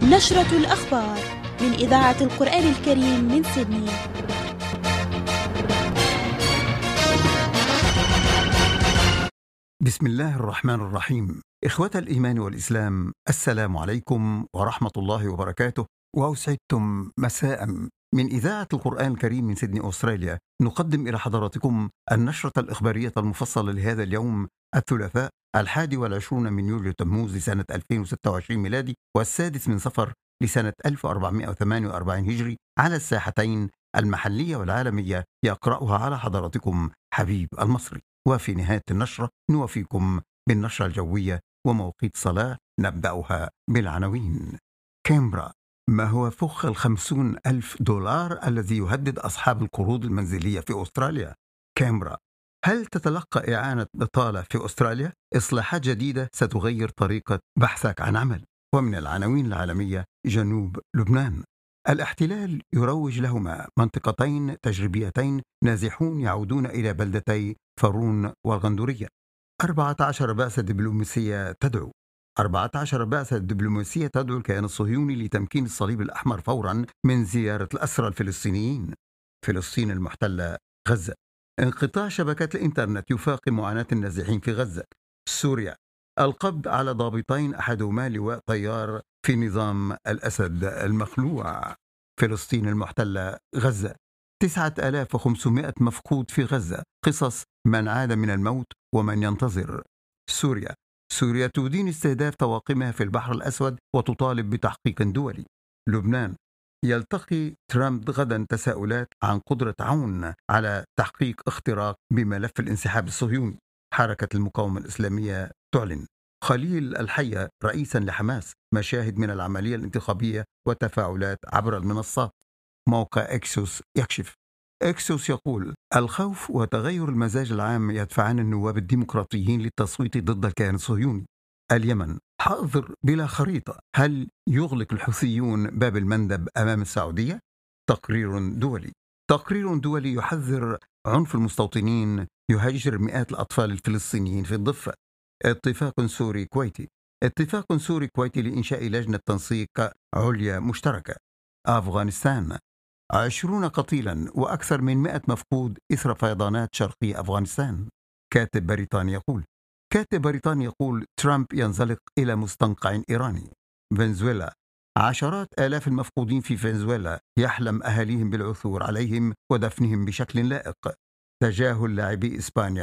نشرة الأخبار من إذاعة القرآن الكريم من سيدني. بسم الله الرحمن الرحيم. إخوة الإيمان والإسلام، السلام عليكم ورحمة الله وبركاته، وأسعدتم مساء. من إذاعة القرآن الكريم من سيدني أستراليا نقدم إلى حضراتكم النشرة الإخبارية المفصلة لهذا اليوم الثلاثاء 21 من يوليو تموز لسنة 2026 ميلادي، والسادس من صفر لسنة 1448 هجري، على الساحتين المحلية والعالمية. يقرأها على حضراتكم حبيب المصري. وفي نهاية النشرة نوافيكم بالنشرة الجوية وموقيت صلاة. نبدأها بالعناوين. كامبرا: ما هو فخ $50,000 الذي يهدد أصحاب القروض المنزلية في أستراليا؟ كامبرا: هل تتلقى إعانة بطالة في أستراليا؟ إصلاحات جديدة ستغير طريقة بحثك عن عمل. ومن العناوين العالمية: جنوب لبنان: الاحتلال يروج لهما منطقتين تجريبيتين، نازحون يعودون إلى بلدتي فرون والغندورية. 14 بعثة دبلوماسية تدعو 14 بعثة دبلوماسية تدعو الكيان الصهيوني لتمكين الصليب الأحمر فورا من زيارة الأسرى الفلسطينيين. فلسطين المحتلة: غزة: انقطاع شبكات الإنترنت يفاقم معاناة النازحين في غزة. سوريا: القبض على ضابطين أحدهما لواء طيار في نظام الأسد المخلوع. فلسطين المحتلة: غزة: 9500 مفقود في غزة، قصص من عاد من الموت ومن ينتظر. سوريا تدين استهداف طواقمها في البحر الأسود وتطالب بتحقيق دولي. لبنان: يلتقي ترامب غدا، تساؤلات عن قدرة عون على تحقيق اختراق بملف الانسحاب الصهيوني. حركة المقاومة الإسلامية تعلن خليل الحية رئيسا لحماس، مشاهد من العملية الانتخابية وتفاعلات عبر المنصات. موقع إكسوس يكشف: إكسوس يقول: الخوف وتغير المزاج العام يدفعان النواب الديمقراطيين للتصويت ضد الكيان الصهيوني. اليمن: حاضر بلا خريطة، هل يغلق الحوثيون باب المندب أمام السعودية؟ تقرير دولي يحذر عنف المستوطنين يهجر مئات الأطفال الفلسطينيين في الضفة. اتفاق سوري كويتي لإنشاء لجنة تنسيق عليا مشتركة. أفغانستان: 20 قتيلا وأكثر من 100 مفقود إثر فيضانات شرقي أفغانستان. كاتب بريطاني يقول: ترامب ينزلق إلى مستنقع إيراني. فنزويلا: عشرات آلاف المفقودين في فنزويلا، يحلم أهاليهم بالعثور عليهم ودفنهم بشكل لائق. تجاهل لاعبي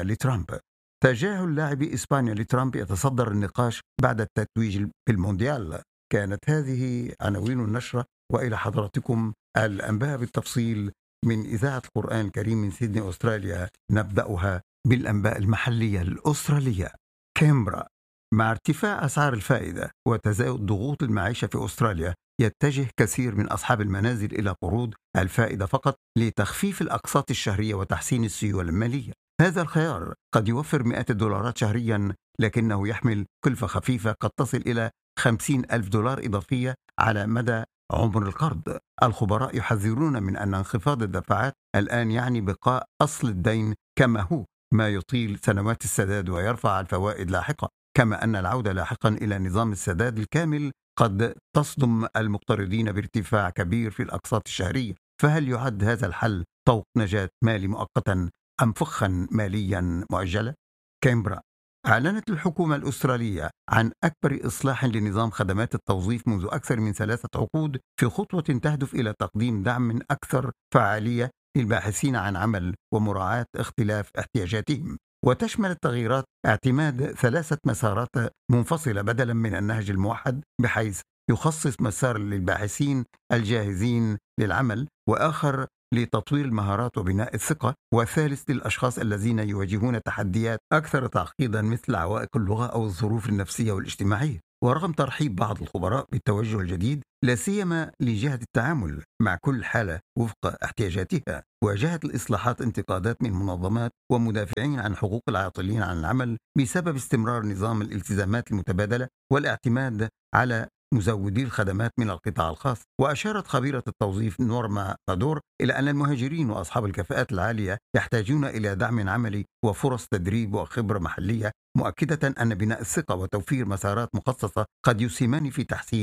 إسبانيا لترامب يتصدر النقاش بعد التتويج بالمونديال. كانت هذه عناوين النشرة، وإلى حضراتكم الأنباء بالتفصيل من إذاعة القرآن الكريم من سيدني أستراليا. نبدأها بالأنباء المحلية الأسترالية. كامبرا: مع ارتفاع أسعار الفائدة وتزايد ضغوط المعيشة في أستراليا، يتجه كثير من أصحاب المنازل إلى قروض الفائدة فقط لتخفيف الأقساط الشهرية وتحسين السيولة المالية. هذا الخيار قد يوفر مئات الدولارات شهريا، لكنه يحمل كلفة خفيفة قد تصل إلى $50,000 إضافية على مدى عمر القرض. الخبراء يحذرون من أن انخفاض الدفعات الآن يعني بقاء أصل الدين كما هو، ما يطيل سنوات السداد ويرفع الفوائد لاحقا، كما أن العودة لاحقا إلى نظام السداد الكامل قد تصدم المقترضين بارتفاع كبير في الأقساط الشهرية. فهل يعد هذا الحل طوق نجاة مالي مؤقتا أم فخا ماليا مؤجلا؟ كامبرا: أعلنت الحكومة الأسترالية عن أكبر إصلاح لنظام خدمات التوظيف منذ أكثر من 3 عقود، في خطوة تهدف إلى تقديم دعم أكثر فعالية للباحثين عن عمل ومراعاة اختلاف احتياجاتهم. وتشمل التغييرات اعتماد 3 مسارات منفصلة بدلا من النهج الموحد، بحيث يخصص مسار للباحثين الجاهزين للعمل، وآخر لتطوير المهارات وبناء الثقة، وثالث للأشخاص الذين يواجهون تحديات أكثر تعقيدا مثل عوائق اللغة أو الظروف النفسية والاجتماعية. ورغم ترحيب بعض الخبراء بالتوجه الجديد، لا سيما لجهة التعامل مع كل حالة وفق احتياجاتها، واجهت الإصلاحات انتقادات من منظمات ومدافعين عن حقوق العاطلين عن العمل بسبب استمرار نظام الالتزامات المتبادلة والاعتماد على مزودي الخدمات من القطاع الخاص. وأشارت خبيرة التوظيف نورما بادور إلى أن المهاجرين وأصحاب الكفاءات العالية يحتاجون إلى دعم عملي وفرص تدريب وخبرة محلية، مؤكدة أن بناء الثقة وتوفير مسارات مخصصة قد يسهمان في تحسين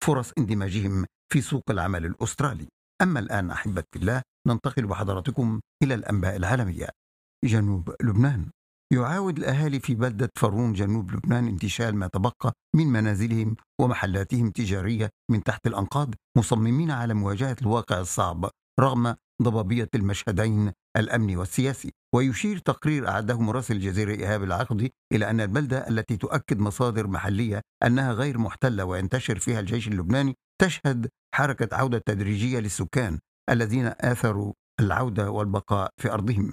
فرص اندماجهم في سوق العمل الأسترالي. أما الآن أحبة الله، ننتقل بحضراتكم إلى الأنباء العالمية. جنوب لبنان، يعاود الأهالي في بلدة فرون جنوب لبنان انتشال ما تبقى من منازلهم ومحلاتهم التجارية من تحت الأنقاض، مصممين على مواجهة الواقع الصعب رغم ضبابية المشهدين الأمني والسياسي. ويشير تقرير أعده مراسل الجزيرة إيهاب العقدي إلى أن البلدة التي تؤكد مصادر محلية أنها غير محتلة وينتشر فيها الجيش اللبناني تشهد حركة عودة تدريجية للسكان الذين آثروا العودة والبقاء في أرضهم.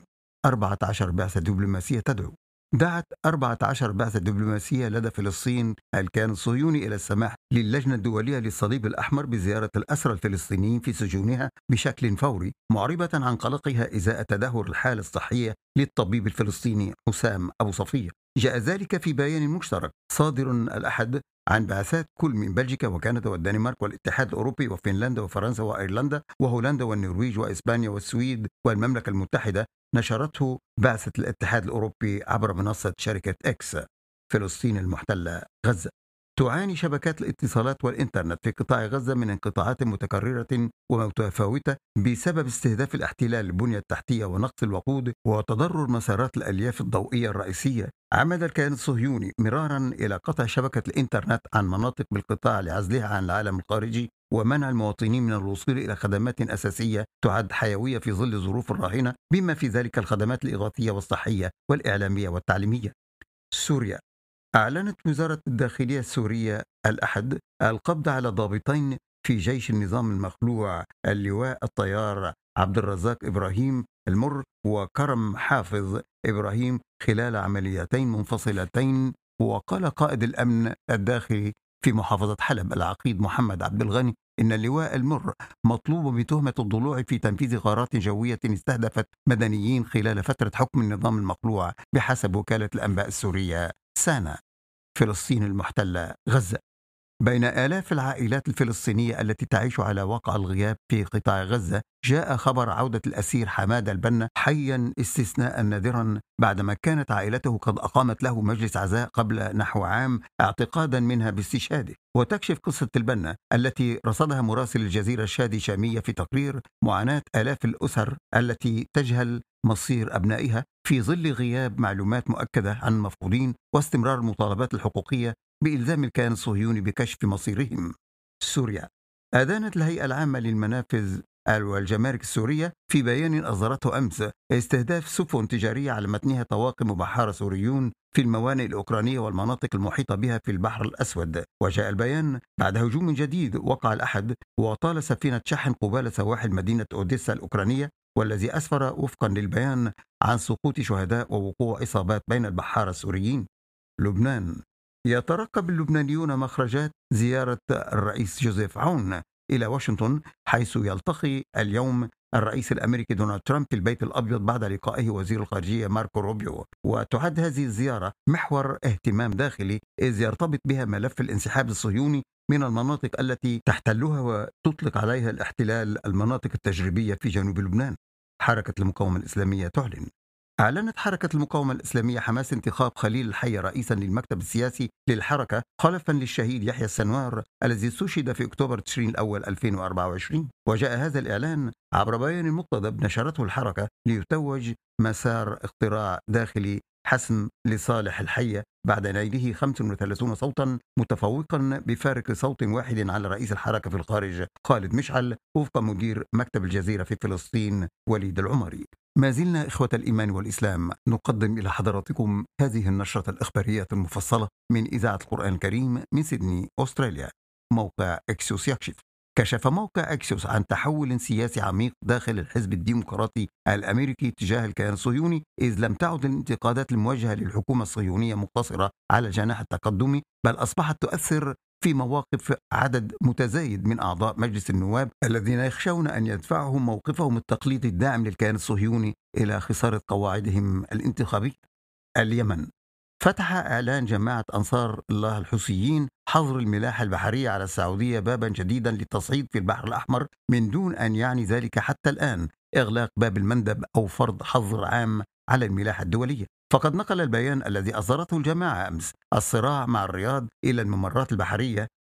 14 بعثة دبلوماسية تدعو. دعت 14 بعثة دبلوماسية لدى فلسطين الكيان الصهيوني إلى السماح للجنة الدولية للصليب الأحمر بزيارة الأسرى الفلسطينيين في سجونها بشكل فوري، معربة عن قلقها إزاء تدهور الحالة الصحية للطبيب الفلسطيني حسام أبو صفية. جاء ذلك في بيان مشترك صادر الأحد عن بعثات كل من بلجيكا وكندا والدنمارك والاتحاد الأوروبي وفنلندا وفرنسا وأيرلندا وهولندا والنرويج وإسبانيا والسويد والمملكة المتحدة، نشرته بعثة الاتحاد الأوروبي عبر منصة شركة إكس. فلسطين المحتلة غزة، تعاني شبكات الاتصالات والإنترنت في قطاع غزة من انقطاعات متكررة ومتفاوتة بسبب استهداف الاحتلال البنية التحتية ونقص الوقود وتضرر مسارات الألياف الضوئية الرئيسية. عمد الكيان الصهيوني مرارا إلى قطع شبكة الإنترنت عن مناطق بالقطاع لعزلها عن العالم الخارجي ومنع المواطنين من الوصول إلى خدمات أساسية تعد حيوية في ظل ظروف راهنة، بما في ذلك الخدمات الإغاثية والصحية والإعلامية والتعليمية. سوريا، أعلنت وزارة الداخلية السورية الأحد القبض على ضابطين في جيش النظام المخلوع، اللواء الطيار عبد الرزاق إبراهيم المر وكرم حافظ إبراهيم، خلال عمليتين منفصلتين. وقال قائد الأمن الداخلي في محافظة حلب العقيد محمد عبد الغني إن اللواء المر مطلوب بتهمة الضلوع في تنفيذ غارات جوية استهدفت مدنيين خلال فترة حكم النظام المخلوع بحسب وكالة الأنباء السورية سانا. فلسطين المحتلة غزة، بين آلاف العائلات الفلسطينية التي تعيش على واقع الغياب في قطاع غزة، جاء خبر عودة الأسير حمادة البنا حيا استثناء نادرا بعدما كانت عائلته قد أقامت له مجلس عزاء قبل نحو عام اعتقادا منها باستشهاده. وتكشف قصة البنا التي رصدها مراسل الجزيرة شادي شامية في تقرير معاناة آلاف الأسر التي تجهل مصير أبنائها في ظل غياب معلومات مؤكدة عن المفقودين واستمرار المطالبات الحقوقية بإلزام الكيان الصهيوني بكشف مصيرهم. سوريا، أدانت الهيئة العامة للمنافذ والجمارك السورية في بيان أصدرته أمس استهداف سفن تجارية على متنها طواقم وبحارة سوريون في الموانئ الأوكرانية والمناطق المحيطة بها في البحر الأسود. وجاء البيان بعد هجوم جديد وقع الأحد وطال سفينة شحن قبالة سواحل مدينة أوديسا الأوكرانية، والذي أسفر وفقا للبيان عن سقوط شهداء ووقوع إصابات بين البحارة السوريين. لبنان، يترقب اللبنانيون مخرجات زيارة الرئيس جوزيف عون إلى واشنطن، حيث يلتقي اليوم الرئيس الأمريكي دونالد ترامب في البيت الأبيض بعد لقائه وزير الخارجية ماركو روبيو. وتعد هذه الزيارة محور اهتمام داخلي، إذ يرتبط بها ملف الانسحاب الصهيوني من المناطق التي تحتلها وتطلق عليها الاحتلال المناطق التجريبية في جنوب لبنان. حركة المقاومة الإسلامية تعلن. أعلنت حركة المقاومة الإسلامية حماس انتخاب خليل الحي رئيسا للمكتب السياسي للحركة خلفا للشهيد يحيى السنوار الذي استشهد في أكتوبر تشرين الأول 2024. وجاء هذا الإعلان عبر بيان مقتضب نشرته الحركة ليتوج مسار اقتراع داخلي حسم لصالح الحي بعد نيله 35 صوتا، متفوقا بفارق صوت واحد على رئيس الحركة في الخارج خالد مشعل، وفق مدير مكتب الجزيرة في فلسطين وليد العمري. ما زلنا إخوة الإيمان والإسلام نقدم إلى حضراتكم هذه النشرة الإخبارية المفصلة من إذاعة القرآن الكريم من سيدني أستراليا. موقع إكسيوس يكشف. كشف موقع إكسيوس عن تحول سياسي عميق داخل الحزب الديمقراطي الأمريكي تجاه الكيان الصهيوني، إذ لم تعد الانتقادات الموجهة للحكومة الصهيونية مقتصرة على الجناح التقدمي، بل أصبحت تؤثر في مواقف عدد متزايد من أعضاء مجلس النواب الذين يخشون أن يدفعهم موقفهم التقليدي الداعم للكيان الصهيوني إلى خسارة قواعدهم الانتخابية. اليمن، فتح إعلان جماعة أنصار الله الحوثيين حظر الملاحة البحرية على السعودية بابا جديدا للتصعيد في البحر الأحمر، من دون أن يعني ذلك حتى الآن إغلاق باب المندب أو فرض حظر عام على الملاحة الدولية. فقد نقل البيان الذي أصدرته الجماعة أمس الصراع مع الرياض إلى الممرات البحرية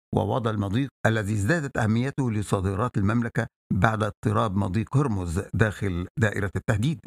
ووضع المضيق الذي ازدادت أهميته لصادرات المملكة بعد اضطراب مضيق هرمز داخل دائرة التهديد.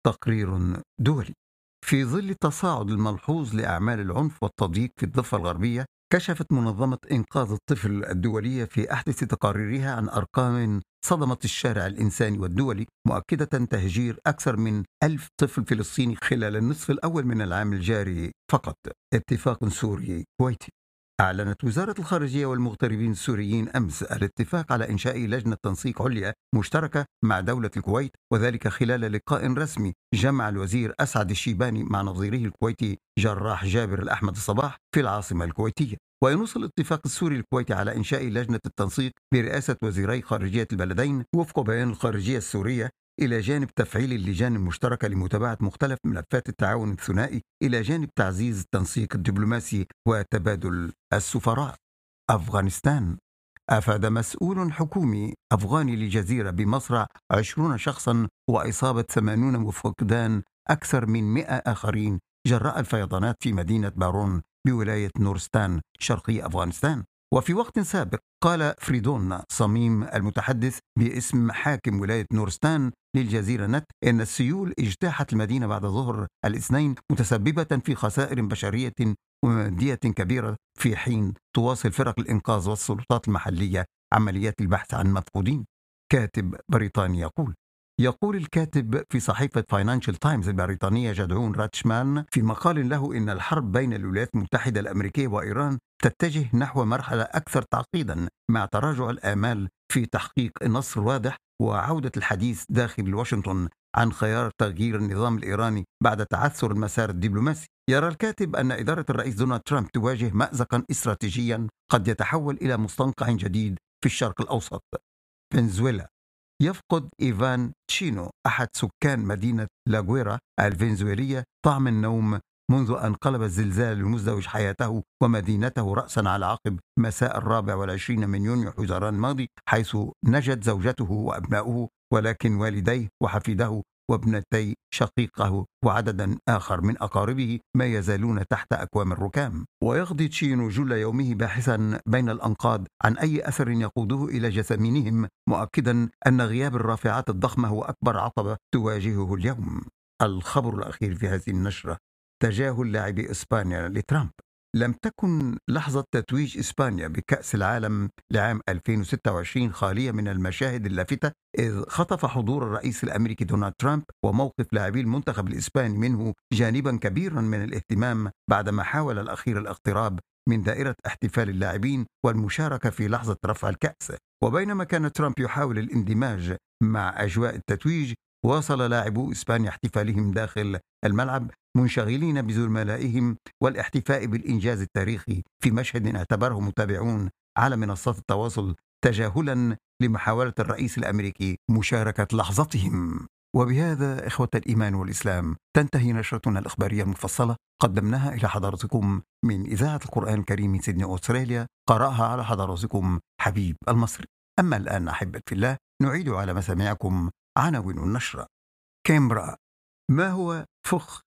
تقرير دولي. في ظل التصاعد الملحوظ لأعمال العنف والتضييق في الضفة الغربية، كشفت منظمة إنقاذ الطفل الدولية في أحدث تقاريرها عن أرقام صدمت الشارع الإنساني والدولي، مؤكدة تهجير أكثر من 1000 طفل فلسطيني خلال النصف الأول من العام الجاري فقط. اتفاق سوري كويتي. أعلنت وزارة الخارجية والمغتربين السوريين أمس الاتفاق على إنشاء لجنة تنسيق عليا مشتركة مع دولة الكويت، وذلك خلال لقاء رسمي جمع الوزير أسعد الشيباني مع نظيره الكويتي جراح جابر الأحمد الصباح في العاصمة الكويتية. وينص الاتفاق السوري الكويتي على إنشاء لجنة التنسيق برئاسة وزيري خارجية البلدين وفق بيان الخارجية السورية، إلى جانب تفعيل اللجان المشتركة لمتابعة مختلف ملفات التعاون الثنائي، إلى جانب تعزيز التنسيق الدبلوماسي وتبادل السفراء. أفغانستان. أفاد مسؤول حكومي أفغاني للجزيرة بمصرع 20 شخصا وإصابة 80 وفقدان أكثر من 100 آخرين جراء الفيضانات في مدينة بارون بولاية نورستان شرقي أفغانستان. وفي وقت سابق قال فريدون صميم المتحدث باسم حاكم ولاية نورستان للجزيرة نت إن السيول اجتاحت المدينة بعد ظهر الاثنين، متسببة في خسائر بشرية ومادية كبيرة، في حين تواصل فرق الإنقاذ والسلطات المحلية عمليات البحث عن مفقودين. كاتب بريطاني يقول الكاتب في صحيفة فاينانشال تايمز البريطانية جدعون راتشمان في مقال له إن الحرب بين الولايات المتحدة الأمريكية وإيران تتجه نحو مرحلة أكثر تعقيدا، مع تراجع الآمال في تحقيق النصر واضح وعودة الحديث داخل واشنطن عن خيار تغيير النظام الإيراني بعد تعثر المسار الدبلوماسي. يرى الكاتب أن إدارة الرئيس دونالد ترامب تواجه مأزقا استراتيجيا قد يتحول إلى مستنقع جديد في الشرق الأوسط. فنزويلا. يفقد إيفان تشينو أحد سكان مدينة لاغويرا الفنزويلية طعم النوم منذ أن قلب الزلزال المزدوج حياته ومدينته رأسا على عقب مساء 24 من يونيو حزيران الماضي، حيث نجت زوجته وأبناؤه، ولكن والديه وحفيده وابنتي شقيقه وعددا آخر من أقاربه ما يزالون تحت أكوام الركام. ويقضي تشينو جل يومه باحثا بين الأنقاض عن أي أثر يقوده إلى جثامينهم، مؤكدا أن غياب الرافعات الضخمة هو أكبر عقبة تواجهه اليوم. الخبر الأخير في هذه النشرة: تجاهل لاعبي إسبانيا لترامب. لم تكن لحظة تتويج إسبانيا بكأس العالم لعام 2026 خالية من المشاهد اللافتة، إذ خطف حضور الرئيس الأمريكي دونالد ترامب وموقف لاعبي المنتخب الإسباني منه جانبا كبيرا من الاهتمام، بعدما حاول الأخير الاقتراب من دائرة احتفال اللاعبين والمشاركة في لحظة رفع الكأس. وبينما كان ترامب يحاول الاندماج مع أجواء التتويج، واصل لاعبو إسبانيا احتفالهم داخل الملعب، منشغلين بزملائهم والاحتفاء بالإنجاز التاريخي في مشهد اعتبره متابعون على منصات التواصل تجاهلا لمحاولة الرئيس الأمريكي مشاركة لحظتهم. وبهذا إخوة الإيمان والإسلام تنتهي نشرتنا الإخبارية المفصلة، قدمناها إلى حضراتكم من إذاعة القرآن الكريم من سيدني أستراليا، قرأها على حضراتكم حبيب المصري. أما الآن أحبة في الله، نعيد على مسامعكم عناوين النشرة. كامبرا. ما هو فخ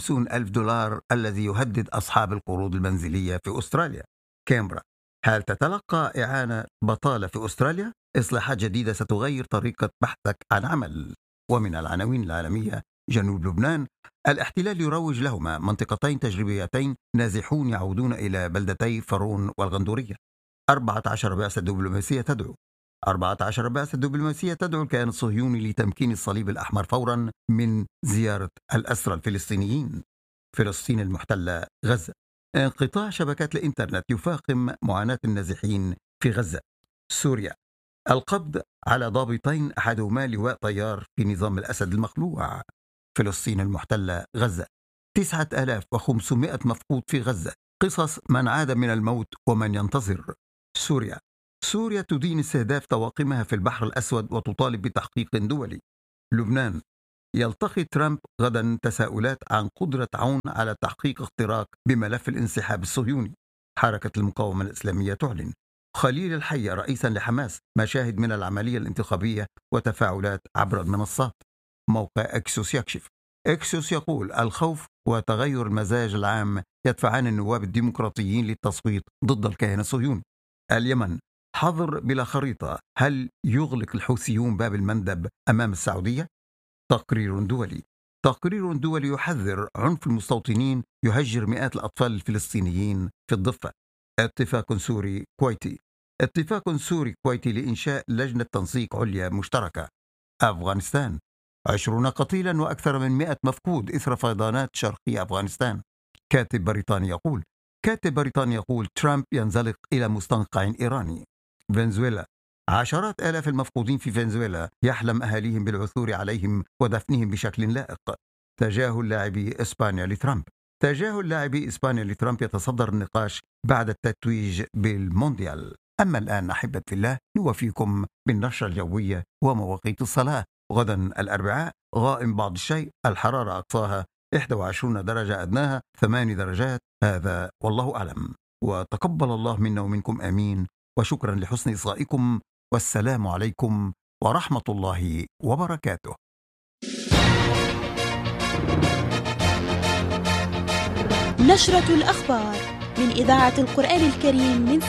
$50,000 الذي يهدد أصحاب القروض المنزلية في أستراليا؟ كامبرا. هل تتلقى إعانة بطالة في أستراليا؟ إصلاحات جديدة ستغير طريقة بحثك عن عمل. ومن العناوين العالمية: جنوب لبنان، الاحتلال يروج لهما منطقتين تجريبيتين، نازحون يعودون إلى بلدتي فرون والغندورية. 14 بعثة دبلوماسية تدعو 14 بعثة دبلوماسية تدعو الكيان الصهيوني لتمكين الصليب الأحمر فورا من زيارة الأسرى الفلسطينيين. فلسطين المحتلة. غزة. انقطاع شبكات الإنترنت يفاقم معاناة النازحين في غزة. سوريا. القبض على ضابطين أحدهما لواء طيار في نظام الأسد المخلوع. فلسطين المحتلة. غزة. 9500 مفقود في غزة، قصص من عاد من الموت ومن ينتظر. سوريا. سوريا تدين استهداف طواقمها في البحر الأسود وتطالب بتحقيق دولي. لبنان. يلتقي ترامب غدا، تساؤلات عن قدرة عون على تحقيق اختراق بملف الانسحاب الصهيوني. حركة المقاومة الإسلامية تعلن خليل الحية رئيسا لحماس، مشاهد من العملية الانتخابية وتفاعلات عبر المنصات. موقع إكسوس يكشف. إكسوس يقول الخوف وتغير المزاج العام يدفعان النواب الديمقراطيين للتصويت ضد الكيان الصهيوني. اليمن حظر بلا خريطة، هل يغلق الحوثيون باب المندب أمام السعودية؟ تقرير دولي يحذر عنف المستوطنين يهجر مئات الأطفال الفلسطينيين في الضفة. اتفاق سوري كويتي لإنشاء لجنة تنسيق عليا مشتركة. أفغانستان 20 قتيلا وأكثر من 100 مفقود إثر فيضانات شرقي أفغانستان. كاتب بريطاني يقول ترامب ينزلق إلى مستنقع إيراني. فنزويلا 10,000 المفقودين في فنزويلا يحلم أهاليهم بالعثور عليهم ودفنهم بشكل لائق. تجاهل لاعبي إسبانيا لترامب يتصدر النقاش بعد التتويج بالمونديال. أما الآن أحبة في الله، نوفيكم بالنشرة الجوية ومواقيت الصلاة. غدا الأربعاء غائم بعض الشيء، الحرارة أقصاها 21 درجة، أدناها 8 درجات. هذا والله أعلم، وتقبل الله منا ومنكم آمين، وشكرا لحسن إصغائكم، والسلام عليكم ورحمة الله وبركاته. نشرة الأخبار من إذاعة القرآن الكريم من